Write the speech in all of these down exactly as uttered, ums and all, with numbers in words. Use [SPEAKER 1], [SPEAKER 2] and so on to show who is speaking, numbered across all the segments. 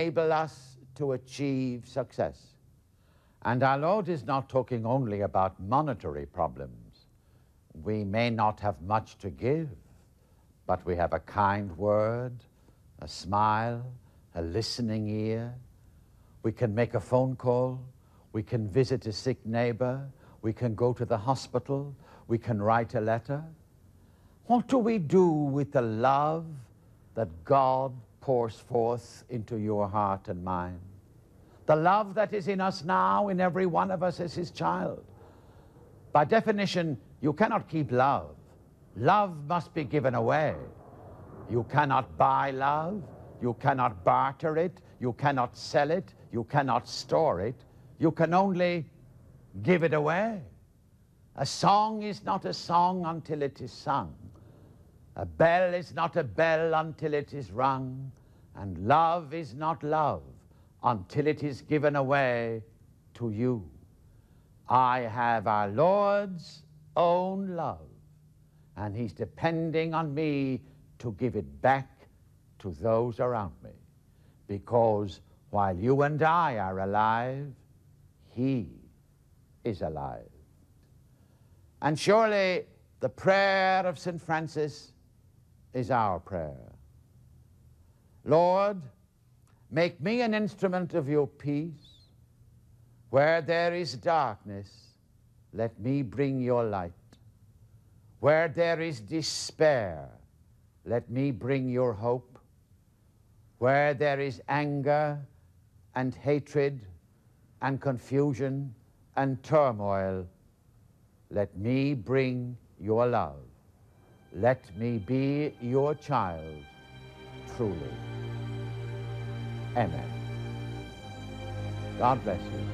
[SPEAKER 1] enable us to achieve success. And our Lord is not talking only about monetary problems. We may not have much to give, but we have a kind word, a smile, a listening ear. We can make a phone call. We can visit a sick neighbor. We can go to the hospital. We can write a letter. What do we do with the love that God pours forth into your heart and mine? The love that is in us now, in every one of us as his child. By definition, you cannot keep love. Love must be given away. You cannot buy love. You cannot barter it. You cannot sell it. You cannot store it. You can only give it away. A song is not a song until it is sung. A bell is not a bell until it is rung. And love is not love until it is given away to you. I have our Lord's own love, and he's depending on me to give it back to those around me, because while you and I are alive, he is alive. And surely the prayer of Saint Francis is our prayer. Lord, make me an instrument of your peace. Where there is darkness, let me bring your light. Where there is despair, let me bring your hope. Where there is anger and hatred and confusion and turmoil, let me bring your love. Let me be your child, truly. Amen. God bless you.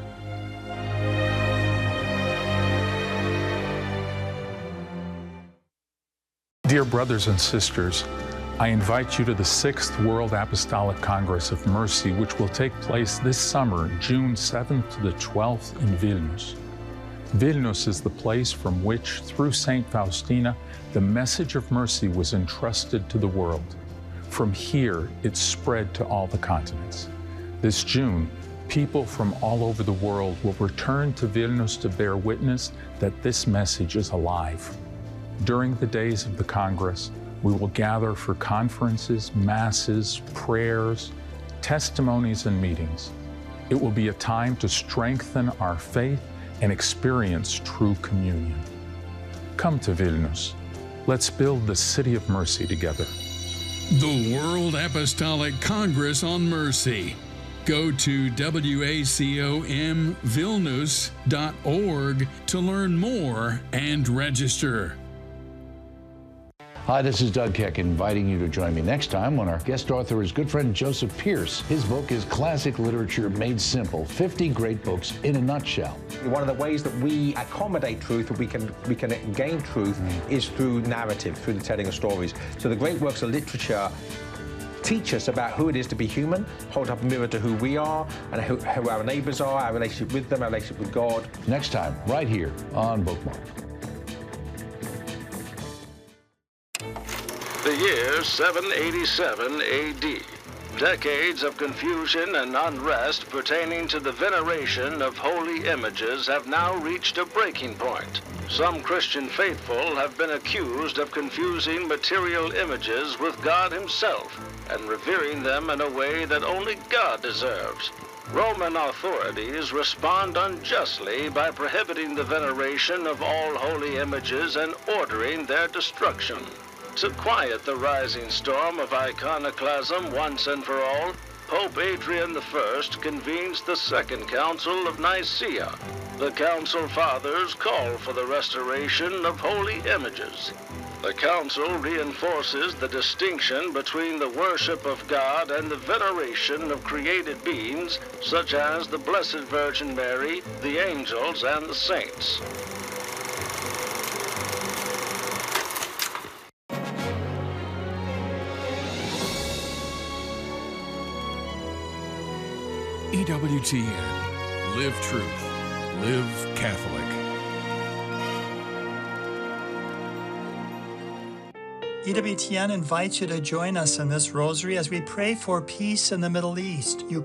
[SPEAKER 2] Dear brothers and sisters, I invite you to the sixth World Apostolic Congress of Mercy, which will take place this summer, June seventh to the twelfth in Vilnius. Vilnius is the place from which, through Saint Faustina, the message of mercy was entrusted to the world. From here, it spread to all the continents. This June, people from all over the world will return to Vilnius to bear witness that this message is alive. During the days of the Congress, we will gather for conferences, masses, prayers, testimonies, and meetings. It will be a time to strengthen our faith and experience true communion. Come to Vilnius. Let's build the city of mercy together.
[SPEAKER 3] The World Apostolic Congress on Mercy. Go to W A C O M Vilnius dot org to learn more and register.
[SPEAKER 4] Hi, this is Doug Keck, inviting you to join me next time when our guest author is good friend Joseph Pearce. His book is Classic Literature Made Simple, fifty Great Books in a Nutshell.
[SPEAKER 5] One of the ways that we accommodate truth, that we can, we can gain truth, mm. is through narrative, through the telling of stories. So the great works of literature teach us about who it is to be human, hold up a mirror to who we are, and who, who our neighbors are, our relationship with them, our relationship with God.
[SPEAKER 4] Next time, right here on Bookmark.
[SPEAKER 6] The year seven eighty-seven A D. Decades of confusion and unrest pertaining to the veneration of holy images have now reached a breaking point. Some Christian faithful have been accused of confusing material images with God himself and revering them in a way that only God deserves. Roman authorities respond unjustly by prohibiting the veneration of all holy images and ordering their destruction. To quiet the rising storm of iconoclasm once and for all, Pope Adrian the First convenes the Second Council of Nicaea. The Council Fathers call for the restoration of holy images. The Council reinforces the distinction between the worship of God and the veneration of created beings, such as the Blessed Virgin Mary, the angels, and the saints.
[SPEAKER 3] E W T N. Live truth. Live Catholic.
[SPEAKER 7] E W T N invites you to join us in this rosary as we pray for peace in the Middle East. You